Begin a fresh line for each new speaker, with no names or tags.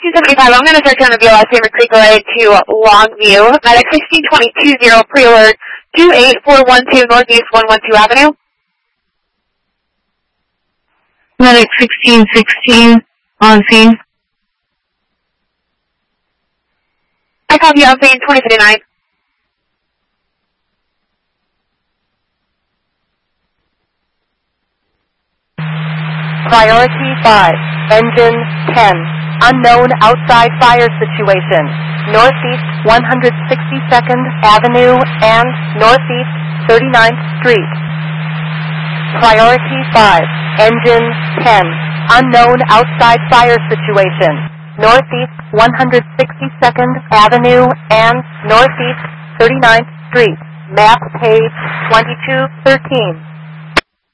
1675, I'm going to start on the BLS Hammer Creek Relay to Longview. Medic 16220, pre-alert 28412 Northeast 112 Avenue.
Medic 1616, on scene.
I copy on scene 2059.
Priority 5, engine 10, unknown outside fire situation, Northeast 162nd Avenue and Northeast 39th Street. Priority 5, engine 10, unknown outside fire situation, Northeast 162nd Avenue and Northeast 39th Street, map page 2213.